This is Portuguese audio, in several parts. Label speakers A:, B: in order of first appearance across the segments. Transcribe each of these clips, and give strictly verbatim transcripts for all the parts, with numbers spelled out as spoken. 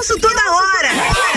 A: ouço toda hora.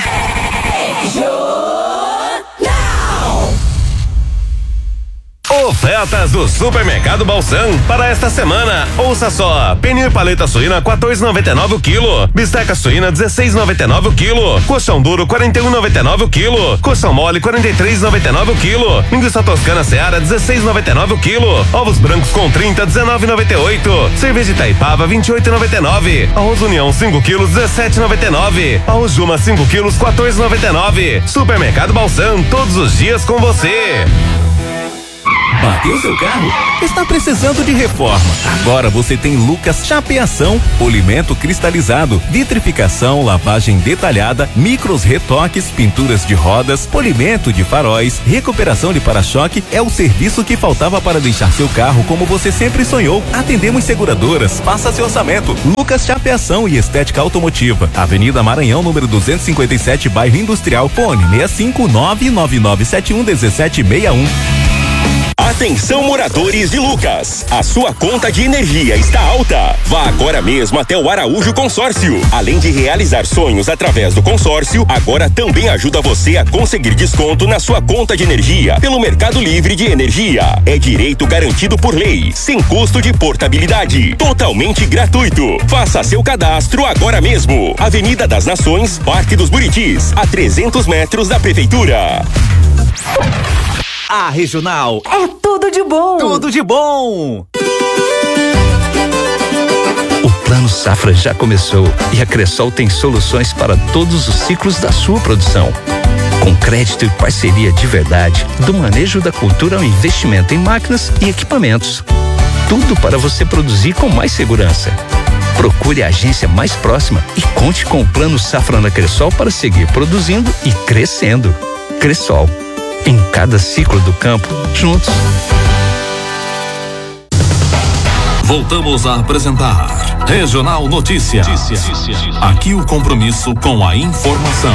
B: Ofertas do Supermercado Balsam para esta semana. Ouça só: pernil e paleta suína quatorze e noventa e nove o quilo, bisteca suína dezesseis e noventa e nove o quilo, colchão duro quarenta e um e noventa e nove o quilo, colchão mole quarenta e três e noventa e nove o quilo, linguiça toscana Seara dezesseis e noventa e nove o quilo, ovos brancos com trinta dezenove e noventa e oito, cerveja Itaipava vinte e oito e noventa e nove, arroz União cinco quilos dezessete e noventa e nove, arroz Juma cinco quilos quatorze e noventa e nove. Supermercado Balsam, todos os dias com você.
C: Bateu seu carro? Está precisando de reforma? Agora você tem Lucas Chapeação, polimento cristalizado, vitrificação, lavagem detalhada, micros retoques, pinturas de rodas, polimento de faróis, recuperação de para-choque. É o serviço que faltava para deixar seu carro como você sempre sonhou. Atendemos seguradoras, faça seu orçamento. Lucas Chapeação e Estética Automotiva, Avenida Maranhão, número duzentos e cinquenta e sete, bairro Industrial, fone seis cinco nove nove nove sete um um sete seis um.
D: Atenção, moradores de Lucas, a sua conta de energia está alta. Vá agora mesmo até o Araújo Consórcio. Além de realizar sonhos através do consórcio, agora também ajuda você a conseguir desconto na sua conta de energia pelo Mercado Livre de Energia. É direito garantido por lei, sem custo de portabilidade, totalmente gratuito. Faça seu cadastro agora mesmo. Avenida das Nações, Parque dos Buritis, a trezentos metros da Prefeitura.
C: A Regional
A: é tudo de bom.
C: Tudo de bom.
E: O Plano Safra já começou e a Cressol tem soluções para todos os ciclos da sua produção. Com crédito e parceria de verdade, do manejo da cultura ao investimento em máquinas e equipamentos. Tudo para você produzir com mais segurança. Procure a agência mais próxima e conte com o Plano Safra na Cressol para seguir produzindo e crescendo. Cressol. Em cada ciclo do campo, juntos.
F: Voltamos a apresentar Regional Notícias. Aqui o compromisso com a informação.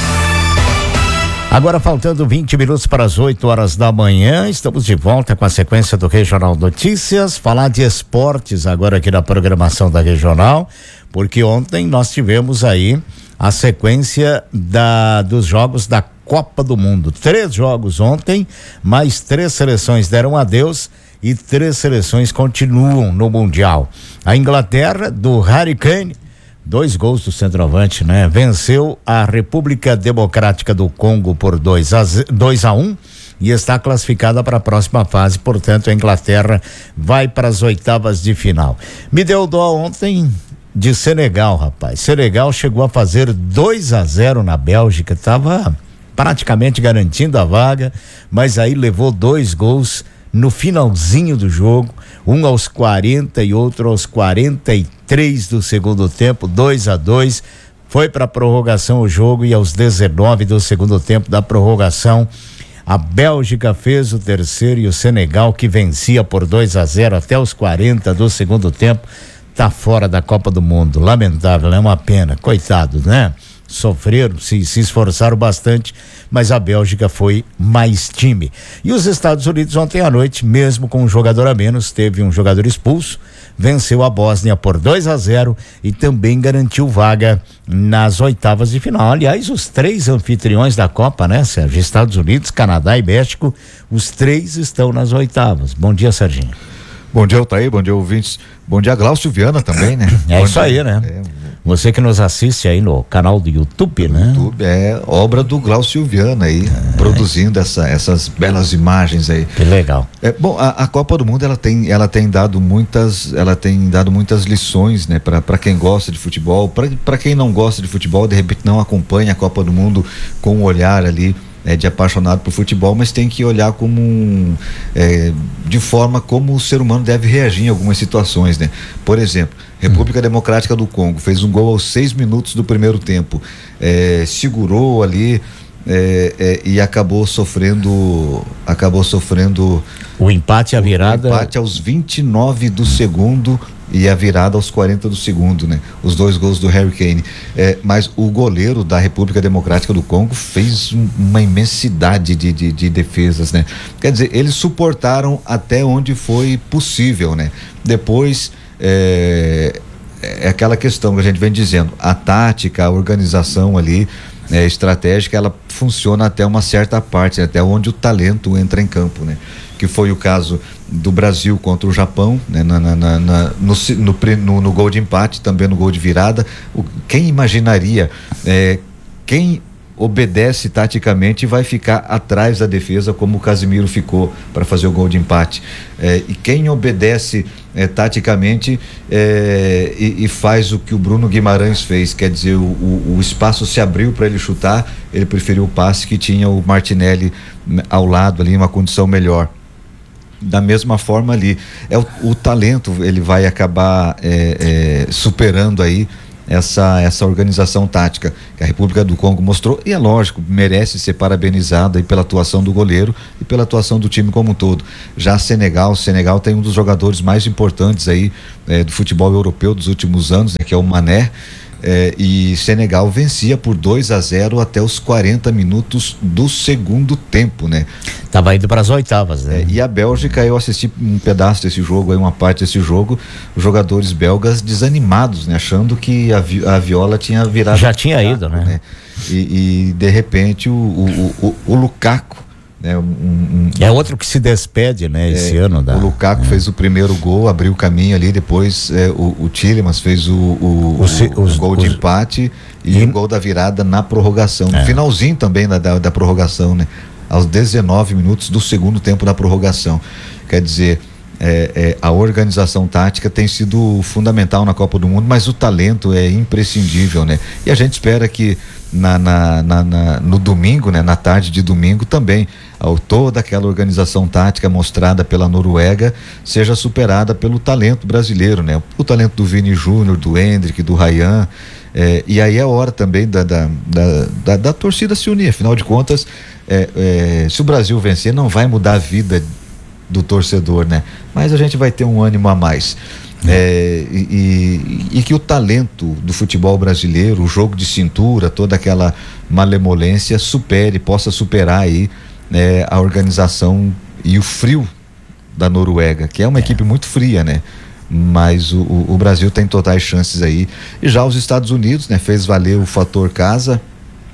G: Agora, faltando vinte minutos para as oito horas da manhã, estamos de volta com a sequência do Regional Notícias. Falar de esportes agora aqui na programação da Regional, porque ontem nós tivemos aí a sequência da, dos jogos da Copa do Mundo. Três jogos ontem, mais três seleções deram adeus e três seleções continuam no Mundial. A Inglaterra, do Harry Kane, dois gols do centroavante, né? Venceu a República Democrática do Congo por dois a um e está classificada para a próxima fase. Portanto, a Inglaterra vai para as oitavas de final. Me deu dó ontem de Senegal, rapaz. Senegal chegou a fazer dois a zero na Bélgica, tava praticamente garantindo a vaga, mas aí levou dois gols no finalzinho do jogo, um aos quarenta e outro aos quarenta e três do segundo tempo, dois a dois. Foi para a prorrogação o jogo e aos dezenove do segundo tempo da prorrogação, a Bélgica fez o terceiro e o Senegal, que vencia por dois a zero até os quarenta do segundo tempo, tá fora da Copa do Mundo. Lamentável, é uma pena, coitados, né? Sofreram, se, se esforçaram bastante, mas a Bélgica foi mais time. E os Estados Unidos ontem à noite, mesmo com um jogador a menos, teve um jogador expulso, venceu a Bósnia por dois a zero e também garantiu vaga nas oitavas de final. Aliás, os três anfitriões da Copa, né, Sérgio? Estados Unidos, Canadá e México, os três estão nas oitavas. Bom dia, Serginho.
H: Bom dia, Altair, bom dia, ouvintes. Bom dia, Glaucio Viana também, né?
G: É
H: bom
G: isso
H: dia.
G: aí, né? É. Você que nos assiste aí no canal do YouTube, né?
H: YouTube é obra do Glaucio Viana aí, é. produzindo essa, essas belas imagens aí.
G: Que legal.
H: É, bom, a, a Copa do Mundo, ela tem, ela tem dado muitas, ela tem dado muitas lições, né? Para para quem gosta de futebol, para quem não gosta de futebol, de repente não acompanha a Copa do Mundo com um olhar ali É, de apaixonado por futebol, mas tem que olhar como um, é, de forma como o ser humano deve reagir em algumas situações, né? Por exemplo, República hum. Democrática do Congo fez um gol aos seis minutos do primeiro tempo, é, segurou ali é, é, e acabou sofrendo acabou sofrendo
G: o empate, a virada,
H: o empate aos vinte e nove do segundo e a virada aos quarenta do segundo, né? Os dois gols do Harry Kane. É, mas o goleiro da República Democrática do Congo fez um, uma imensidade de, de, de defesas, né? Quer dizer, eles suportaram até onde foi possível, né? Depois, é, é aquela questão que a gente vem dizendo, a tática, a organização ali, é, estratégica, ela funciona até uma certa parte, até onde o talento entra em campo, né? Que foi o caso do Brasil contra o Japão, né? na, na, na, na, no, no, no, no gol de empate, também no gol de virada. O, quem imaginaria, é, quem obedece taticamente vai ficar atrás da defesa, como o Casimiro ficou para fazer o gol de empate, é, e quem obedece é, taticamente é, e, e faz o que o Bruno Guimarães fez, quer dizer, o, o, o espaço se abriu para ele chutar, ele preferiu o passe que tinha o Martinelli ao lado ali, em uma condição melhor. Da mesma forma ali, é o, o talento, ele vai acabar é, é, superando aí essa, essa organização tática que a República do Congo mostrou, e é lógico, merece ser parabenizada aí pela atuação do goleiro e pela atuação do time como um todo. Já Senegal, Senegal tem um dos jogadores mais importantes aí é, do futebol europeu dos últimos anos, né, que é o Mané. É, e Senegal vencia por dois a zero até os quarenta minutos do segundo tempo, né?
G: Tava indo para as oitavas, né?
H: É, e a Bélgica, eu assisti um pedaço desse jogo, aí uma parte desse jogo, os jogadores belgas desanimados, né? Achando que a, vi, a viola tinha virado.
G: Já tinha ido, né? né?
H: E, e de repente o, o, o, o Lukaku, né? Um, um,
G: é outro que se despede, né? Esse
H: é,
G: ano da.
H: O Lukaku é. fez o primeiro gol, abriu o caminho ali, depois é, o, o Tielemans fez o, o, o, os, o gol os, de empate e, e o gol da virada na prorrogação, é. no finalzinho também da, da, da prorrogação, né? Aos dezenove minutos do segundo tempo da prorrogação. Quer dizer, é, é, a organização tática tem sido fundamental na Copa do Mundo, mas o talento é imprescindível, né? E a gente espera que Na, na, na, na, no domingo, né, na tarde de domingo também, ao, toda aquela organização tática mostrada pela Noruega seja superada pelo talento brasileiro, né? O talento do Vini Júnior, do Endrick, do Ryan, é, e aí é hora também da, da, da, da, da torcida se unir, afinal de contas, é, é, se o Brasil vencer não vai mudar a vida do torcedor, né? Mas a gente vai ter um ânimo a mais. É, e, e, e que o talento do futebol brasileiro, o jogo de cintura, toda aquela malemolência supere, possa superar aí né, a organização e o frio da Noruega, que é uma é. equipe muito fria, né? Mas o, o, o Brasil tem totais chances aí. E já os Estados Unidos, né? Fez valer o fator casa.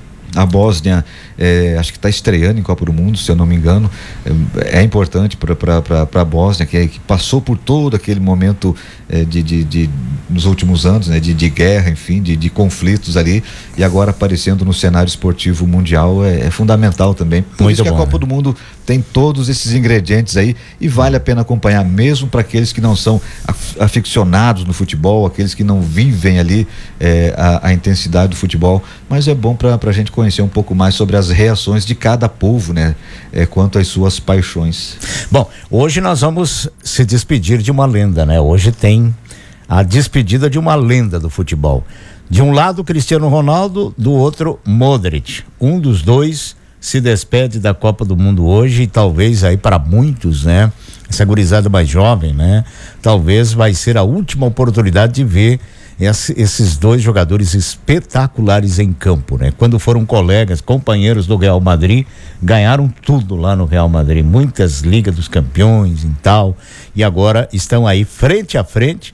H: A Bósnia, é, acho que está estreando em Copa do Mundo, se eu não me engano, é, é importante para a Bósnia, que, é, que passou por todo aquele momento é, de, de, de, nos últimos anos, né, de, de guerra, enfim, de, de conflitos ali, e agora aparecendo no cenário esportivo mundial é, é fundamental também. Por Muito isso que bom, a Copa né? do Mundo tem todos esses ingredientes aí e vale a pena acompanhar, mesmo para aqueles que não são aficionados no futebol, aqueles que não vivem ali é, a, a intensidade do futebol, mas é bom para a gente conhecer um pouco mais sobre as reações de cada povo, né? É, quanto às suas paixões.
G: Bom, hoje nós vamos se despedir de uma lenda, né? Hoje tem a despedida de uma lenda do futebol. De um lado, Cristiano Ronaldo, do outro, Modric. Um dos dois se despede da Copa do Mundo hoje e talvez aí para muitos, né? Essa gurizada mais jovem, né? Talvez vai ser a última oportunidade de ver esses dois jogadores espetaculares em campo, né? Quando foram colegas, companheiros do Real Madrid, ganharam tudo lá no Real Madrid, muitas Ligas dos Campeões e tal, e agora estão aí frente a frente,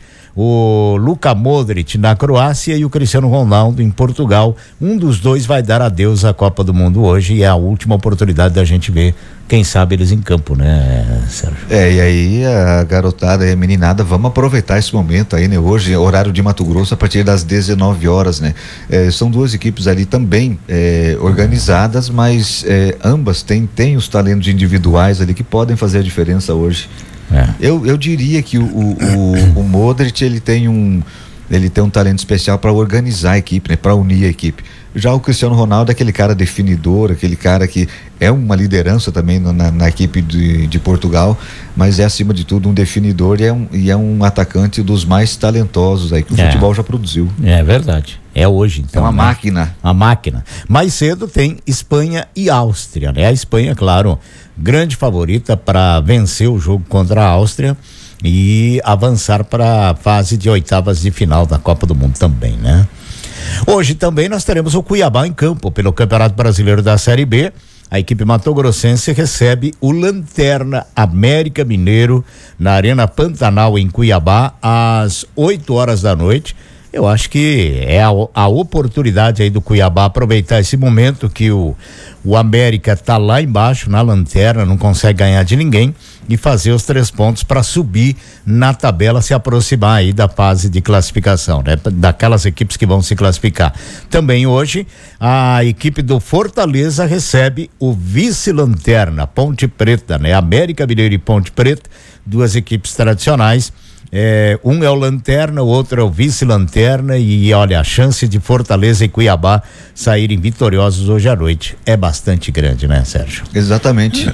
G: o Luka Modric na Croácia e o Cristiano Ronaldo em Portugal. Um dos dois vai dar adeus à Copa do Mundo hoje e é a última oportunidade da gente ver, quem sabe, eles em campo, né, Sérgio?
H: É, e aí a garotada e a meninada, vamos aproveitar esse momento aí, né? Hoje, horário de Mato Grosso, a partir das dezenove horas, né? É, são duas equipes ali também é, organizadas, mas é, ambas têm, têm os talentos individuais ali que podem fazer a diferença hoje. É. Eu, eu diria que o, o, o, o Modric, ele tem um ele tem um talento especial para organizar a equipe, né? Para unir a equipe. Já o Cristiano Ronaldo é aquele cara definidor, aquele cara que é uma liderança também na, na equipe de, de Portugal, mas é acima de tudo um definidor e é um, e é um atacante dos mais talentosos aí que o é. futebol já produziu.
G: É verdade. É hoje, então.
H: É uma
G: né?
H: máquina.
G: Uma máquina. Mais cedo tem Espanha e Áustria, né? A Espanha, claro, grande favorita para vencer o jogo contra a Áustria e avançar para a fase de oitavas de final da Copa do Mundo também, né? Hoje também nós teremos o Cuiabá em campo pelo Campeonato Brasileiro da Série B. a equipe matogrossense recebe o Lanterna América Mineiro na Arena Pantanal em Cuiabá às oito horas da noite. Eu acho que é a, a oportunidade aí do Cuiabá aproveitar esse momento que o, o América tá lá embaixo na lanterna, não consegue ganhar de ninguém, e fazer os três pontos para subir na tabela, se aproximar aí da fase de classificação, né? Daquelas equipes que vão se classificar. Também hoje a equipe do Fortaleza recebe o vice-lanterna Ponte Preta, né? América Mineiro e Ponte Preta, duas equipes tradicionais. É, um é o Lanterna, o outro é o vice-lanterna, e olha, a chance de Fortaleza e Cuiabá saírem vitoriosos hoje à noite é bastante grande, né, Sérgio?
H: Exatamente.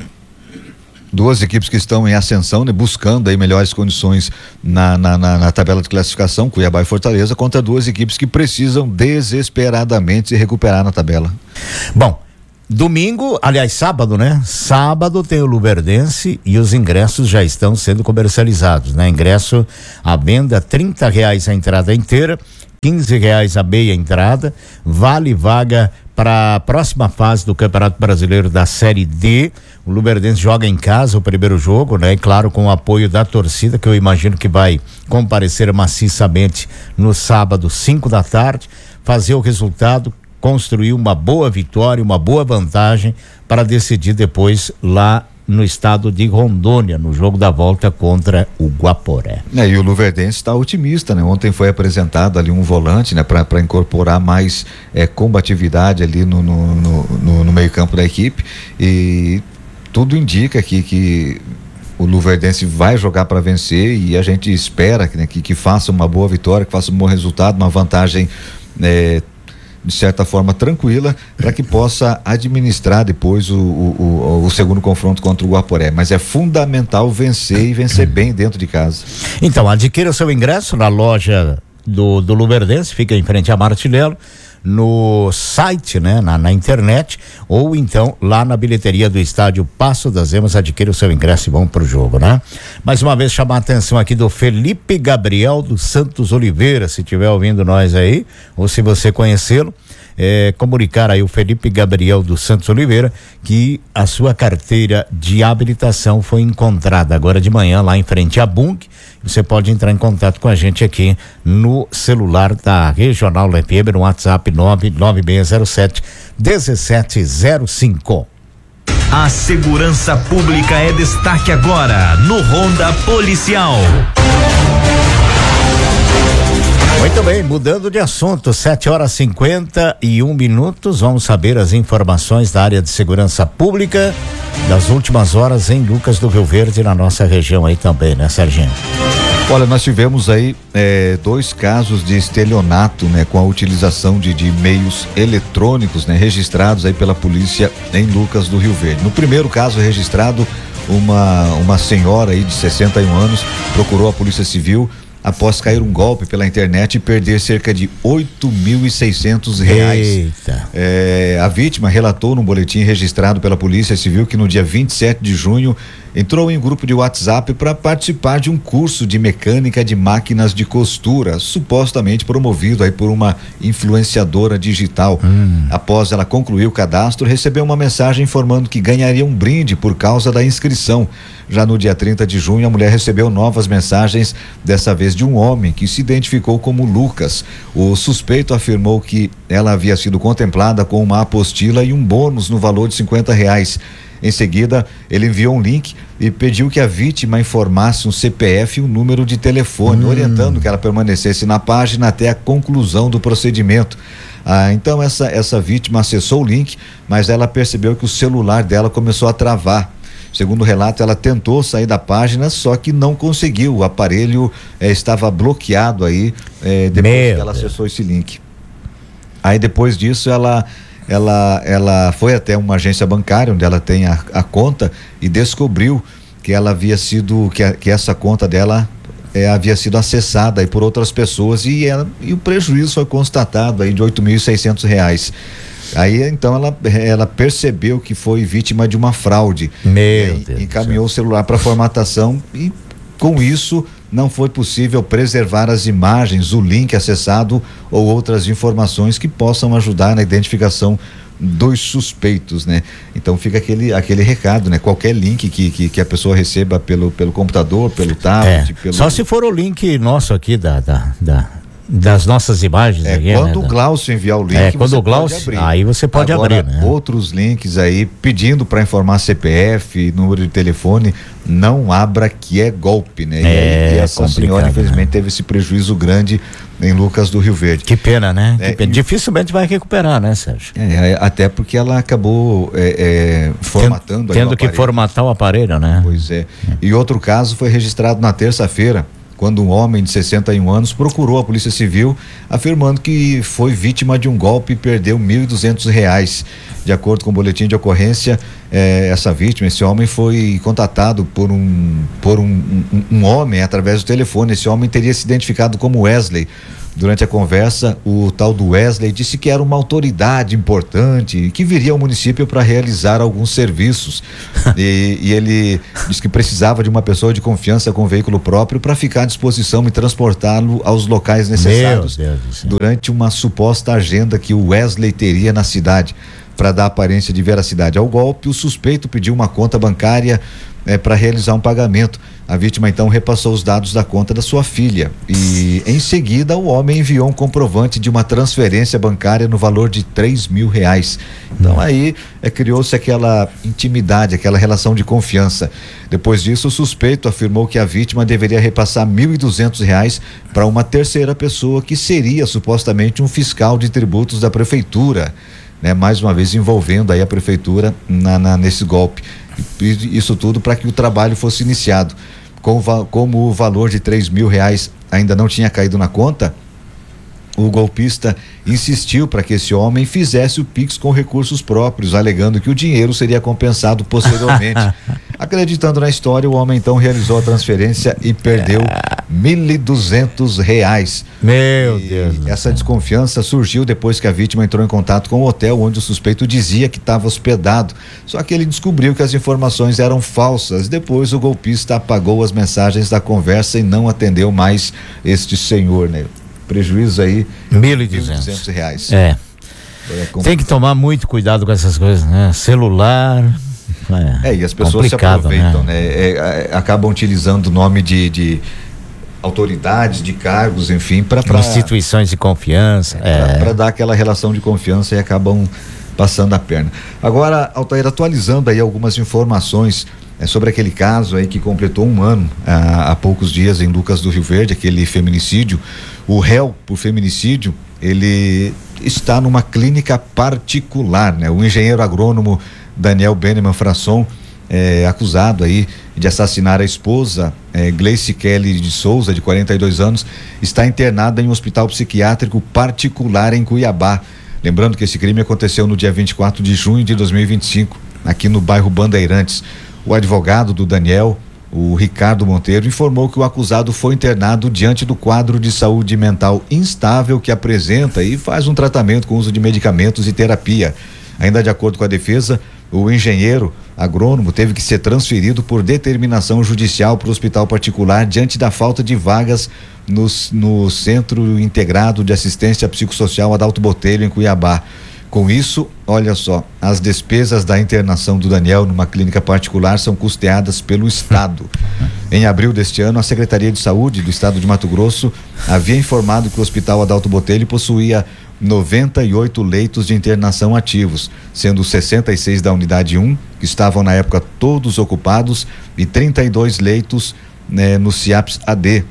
H: Duas equipes que estão em ascensão, né, buscando aí melhores condições na, na, na, na tabela de classificação, Cuiabá e Fortaleza, contra duas equipes que precisam desesperadamente se recuperar na tabela.
G: Bom, domingo, aliás, sábado, né? Sábado tem o Luverdense e os ingressos já estão sendo comercializados, né? Ingresso à venda, trinta reais a entrada inteira, quinze reais a meia entrada, vale vaga para a próxima fase do Campeonato Brasileiro da Série D. O Luverdense joga em casa o primeiro jogo, né? E claro, com o apoio da torcida, que eu imagino que vai comparecer maciçamente no sábado, cinco da tarde, fazer o resultado, construir uma boa vitória, uma boa vantagem para decidir depois lá no estado de Rondônia, no jogo da volta contra o Guaporé.
H: É, e o Luverdense está otimista, né? Ontem foi apresentado ali um volante, né? Para incorporar mais é, combatividade ali no, no, no, no, no meio campo da equipe, e tudo indica aqui que o Luverdense vai jogar para vencer, e a gente espera que, né, que, que faça uma boa vitória, que faça um bom resultado, uma vantagem é, de certa forma tranquila, para que possa administrar depois o, o, o, o segundo confronto contra o Guaporé. Mas é fundamental vencer e vencer bem dentro de casa.
G: Então, adquira o seu ingresso na loja do, do Luverdense, fica em frente a Martilelo, no site, né, na, na internet, ou então lá na bilheteria do estádio Passo das Emas. Adquira o seu ingresso e vão pro jogo, né? Mais uma vez chamar a atenção aqui do Felipe Gabriel dos Santos Oliveira, se estiver ouvindo nós aí, ou se você conhecê-lo, é, comunicar aí o Felipe Gabriel dos Santos Oliveira que a sua carteira de habilitação foi encontrada agora de manhã lá em frente à Bung. Você pode entrar em contato com a gente aqui no celular da Regional F M no WhatsApp nove nove seis zero sete um sete zero cinco.
I: A segurança pública é destaque agora no Ronda Policial.
G: Muito bem, mudando de assunto, sete horas cinquenta e um minutos, vamos saber as informações da área de segurança pública das últimas horas em Lucas do Rio Verde, na nossa região aí também, né, Serginho?
H: Olha, nós tivemos aí é, dois casos de estelionato, né, com a utilização de, de meios eletrônicos, né, registrados aí pela polícia em Lucas do Rio Verde. No primeiro caso registrado, uma, uma senhora aí de sessenta e um anos procurou a Polícia Civil após cair um golpe pela internet e perder cerca de oito mil e seiscentos reais.
G: Eita.
H: É, a vítima relatou num boletim registrado pela Polícia Civil que no dia vinte e sete de junho entrou em um grupo de WhatsApp para participar de um curso de mecânica de máquinas de costura, supostamente promovido aí por uma influenciadora digital. Hum. Após ela concluir o cadastro, recebeu uma mensagem informando que ganharia um brinde por causa da inscrição. Já no dia trinta de junho, a mulher recebeu novas mensagens, dessa vez de um homem que se identificou como Lucas. O suspeito afirmou que ela havia sido contemplada com uma apostila e um bônus no valor de cinquenta reais. Em seguida, ele enviou um link e pediu que a vítima informasse um C P F e um número de telefone, hum. orientando que ela permanecesse na página até a conclusão do procedimento. Ah, então essa, essa vítima acessou o link, mas ela percebeu que o celular dela começou a travar. Segundo o relato, ela tentou sair da página, só que não conseguiu. O aparelho eh, estava bloqueado aí, eh, depois Meu que ela acessou Deus. esse link. Aí depois disso ela Ela, ela foi até uma agência bancária onde ela tem a, a conta e descobriu que ela havia sido, que, a, que essa conta dela é, havia sido acessada aí por outras pessoas, e, ela, e o prejuízo foi constatado aí de oito mil e seiscentos reais. Aí então ela, ela percebeu que foi vítima de uma fraude.
G: Meu
H: e,
G: Deus.
H: Encaminhou o celular para formatação e com isso não foi possível preservar as imagens, o link acessado ou outras informações que possam ajudar na identificação dos suspeitos, né? Então fica aquele, aquele recado, né? Qualquer link que, que, que a pessoa receba pelo, pelo computador, pelo tablet,
G: É,
H: pelo...
G: só se for o link nosso aqui da, da, da das nossas imagens.
H: É,
G: aqui,
H: quando
G: né?
H: o Glaucio enviar o link,
G: é, quando
H: você
G: o Glaucio,
H: pode abrir.
G: aí você pode
H: Agora,
G: abrir, né?
H: Outros links aí pedindo para informar C P F, número de telefone, não abra, que é golpe, né?
G: É,
H: e, aí, e essa
G: complicado,
H: senhora, infelizmente,
G: né?
H: teve esse prejuízo grande em Lucas do Rio Verde.
G: Que pena, né?
H: É,
G: Que pena.
H: e...
G: Dificilmente vai recuperar, né, Sérgio?
H: É, até porque ela acabou é, é, formatando.
G: Tendo, tendo que formatar o aparelho, né?
H: Pois é. E outro caso foi registrado na terça-feira, quando um homem de sessenta e um anos procurou a Polícia Civil, afirmando que foi vítima de um golpe e perdeu mil e duzentos reais. De acordo com o boletim de ocorrência, eh, essa vítima, esse homem foi contatado por um por um, um, um homem através do telefone. Esse homem teria se identificado como Wesley. Durante a conversa, o tal do Wesley disse que era uma autoridade importante e que viria ao município para realizar alguns serviços. e, e ele disse que precisava de uma pessoa de confiança com veículo próprio para ficar à disposição e transportá-lo aos locais necessários durante uma suposta agenda que o Wesley teria na cidade. Para dar aparência de veracidade ao golpe, o suspeito pediu uma conta bancária é, para realizar um pagamento. A vítima então repassou os dados da conta da sua filha e em seguida o homem enviou um comprovante de uma transferência bancária no valor de três mil reais. Então aí é, criou-se aquela intimidade, aquela relação de confiança. Depois disso, o suspeito afirmou que a vítima deveria repassar mil e duzentos reais para uma terceira pessoa que seria supostamente um fiscal de tributos da prefeitura. Né, mais uma vez envolvendo aí a prefeitura na, na, nesse golpe. E, isso tudo para que o trabalho fosse iniciado. Com, como o valor de três mil reais ainda não tinha caído na conta, o golpista insistiu para que esse homem fizesse o Pix com recursos próprios, alegando que o dinheiro seria compensado posteriormente. Acreditando na história, o homem então realizou a transferência e perdeu mil e duzentos reais.
G: Meu
H: e
G: Deus.
H: Essa desconfiança surgiu depois que a vítima entrou em contato com o hotel onde o suspeito dizia que estava hospedado. Só que ele descobriu que as informações eram falsas. Depois o golpista apagou as mensagens da conversa e não atendeu mais este senhor, né? Prejuízo aí
G: mil e duzentos
H: reais.
G: É. é Tem que tomar muito cuidado com essas coisas, né? Celular.
H: É, é e as pessoas se aproveitam, né? né? É, é, acabam utilizando o nome de, de autoridades, de cargos, enfim, para
G: instituições de confiança.
H: É, para dar aquela relação de confiança e acabam passando a perna. Agora, Altair, atualizando aí algumas informações é, sobre aquele caso aí que completou um ano há, há poucos dias em Lucas do Rio Verde, aquele feminicídio. O réu por feminicídio, ele está numa clínica particular, né? O engenheiro agrônomo Daniel Beneman Frasson, é, acusado aí de assassinar a esposa, é, Gleice Kelly de Souza, de quarenta e dois anos, está internada em um hospital psiquiátrico particular em Cuiabá. Lembrando que esse crime aconteceu no dia vinte e quatro de junho de dois mil e vinte e cinco, aqui no bairro Bandeirantes. O advogado do Daniel, o Ricardo Monteiro, informou que o acusado foi internado diante do quadro de saúde mental instável que apresenta e faz um tratamento com uso de medicamentos e terapia. Ainda de acordo com a defesa, o engenheiro agrônomo teve que ser transferido por determinação judicial para o hospital particular diante da falta de vagas no, no Centro Integrado de Assistência Psicossocial Adalto Botelho, em Cuiabá. Com isso, olha só, as despesas da internação do Daniel numa clínica particular são custeadas pelo Estado. Em abril deste ano, a Secretaria de Saúde do Estado de Mato Grosso havia informado que o Hospital Adalto Botelho possuía noventa e oito leitos de internação ativos, sendo sessenta e seis da unidade um, que estavam na época todos ocupados, e trinta e dois leitos, né, no CIAPS A D.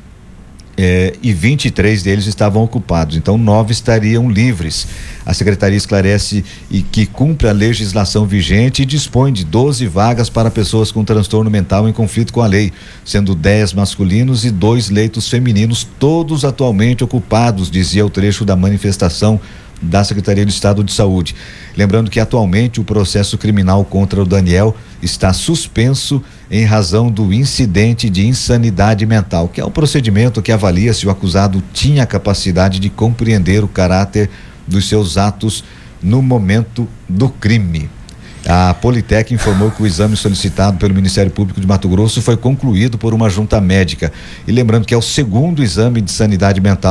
H: É, e vinte e três deles estavam ocupados, então nove estariam livres. A secretaria esclarece e que cumpre a legislação vigente e dispõe de doze vagas para pessoas com transtorno mental em conflito com a lei, sendo dez masculinos e dois leitos femininos, todos atualmente ocupados, dizia o trecho da manifestação da Secretaria do Estado de Saúde. Lembrando que atualmente o processo criminal contra o Daniel está suspenso em razão do incidente de insanidade mental, que é um procedimento que avalia se o acusado tinha capacidade de compreender o caráter dos seus atos no momento do crime. A Politec informou que o exame solicitado pelo Ministério Público de Mato Grosso foi concluído por uma junta médica. E lembrando que é o segundo exame de sanidade mental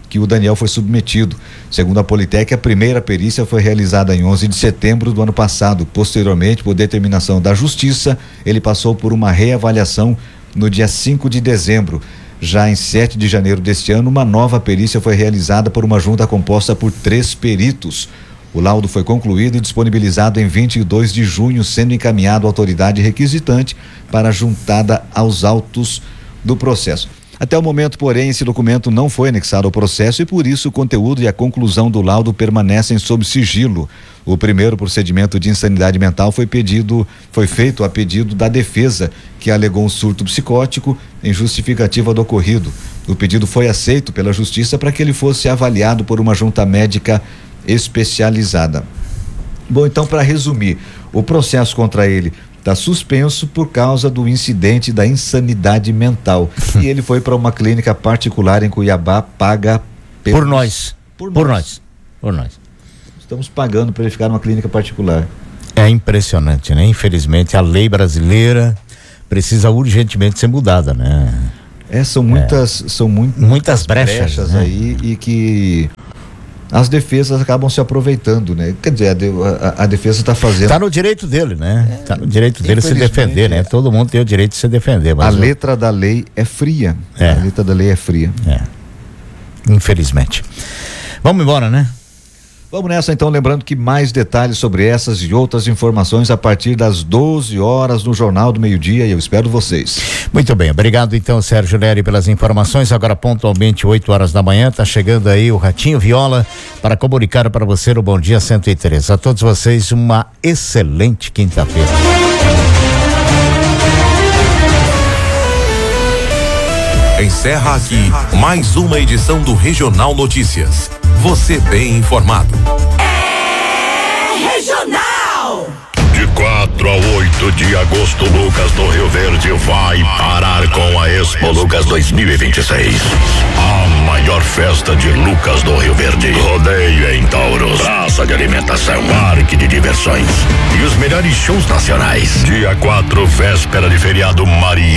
H: que o Daniel foi submetido. Segundo a Politec, a primeira perícia foi realizada em onze de setembro do ano passado. Posteriormente, por determinação da Justiça, ele passou por uma reavaliação no dia cinco de dezembro. Já em sete de janeiro deste ano, uma nova perícia foi realizada por uma junta composta por três peritos. O laudo foi concluído e disponibilizado em vinte e dois de junho, sendo encaminhado à autoridade requisitante para juntada aos autos do processo. Até o momento, porém, esse documento não foi anexado ao processo e, por isso, o conteúdo e a conclusão do laudo permanecem sob sigilo. O primeiro procedimento de insanidade mental foi pedido, foi feito a pedido da defesa, que alegou um surto psicótico em justificativa do ocorrido. O pedido foi aceito pela Justiça para que ele fosse avaliado por uma junta médica especializada. Bom, então, para resumir, o processo contra ele está suspenso por causa do incidente da insanidade mental. E ele foi para uma clínica particular em Cuiabá, paga pelos...
G: por nós. Por, por nós. nós. Por nós.
H: Estamos pagando para ele ficar numa clínica particular.
G: É impressionante, né? Infelizmente, a lei brasileira precisa urgentemente ser mudada, né?
H: É, são muitas, é. são muito,
G: muitas,
H: muitas
G: brechas,
H: brechas
G: né?
H: aí e que as defesas acabam se aproveitando, né? Quer dizer, a, a, a defesa está fazendo...
G: Está no direito dele, né? Está é, no direito dele se defender, né? Todo mundo tem o direito de se defender. Mas
H: a
G: eu...
H: letra da lei é fria.
G: É.
H: A letra da lei é fria.
G: É. Infelizmente. Vamos embora, né?
H: Vamos nessa então, lembrando que mais detalhes sobre essas e outras informações a partir das doze horas no Jornal do Meio-Dia, e eu espero vocês.
G: Muito bem, obrigado então, Sérgio Nery, pelas informações. Agora pontualmente oito horas da manhã, tá chegando aí o Ratinho Viola para comunicar para você no Bom Dia cento e três. A todos vocês uma excelente quinta-feira.
F: Encerra aqui mais uma edição do Regional Notícias. Você bem informado.
A: É Regional!
J: De quatro a oito de agosto, Lucas do Rio Verde vai parar com a Expo Lucas dois mil e vinte e seis. A maior festa de Lucas do Rio Verde. Rodeio em touros, praça de alimentação, parque de diversões e os melhores shows nacionais. Dia quatro, véspera de feriado Maria.